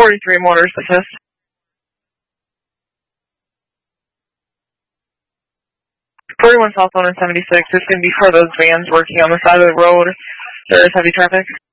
43 Motors Assist. 41 South 176. It's going to be for those vans working on the side of the road. There is heavy traffic.